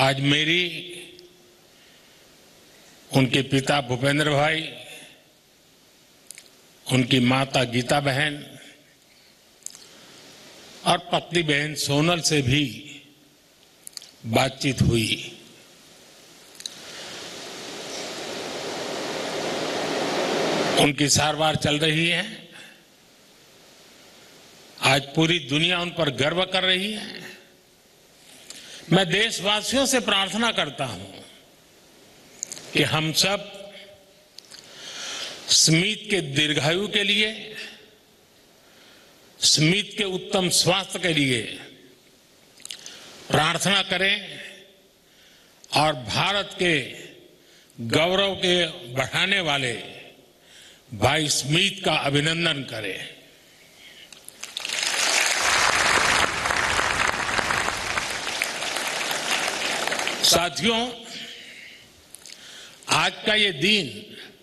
आज मेरी उनके पिता भूपेंद्र भाई, उनकी माता गीता बहन और पत्नी बहन सोनल से भी बातचीत हुई। उनकी सारवार चल रही है। आज पूरी दुनिया उन पर गर्व कर रही है। मैं देशवासियों से प्रार्थना करता हूं कि हम सब स्मिथ के दीर्घायु के लिए, स्मिथ के उत्तम स्वास्थ्य के लिए प्रार्थना करें और भारत के गौरव के बढ़ाने वाले भाई स्मिथ का अभिनंदन करें। साथियों, आज का ये दिन